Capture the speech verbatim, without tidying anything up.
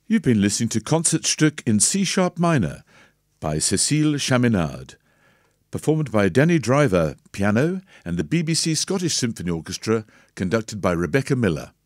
You've been listening to Concertstück in C-sharp minor by Cécile Chaminade, performed by Danny Driver, piano, and the B B C Scottish Symphony Orchestra, conducted by Rebecca Miller.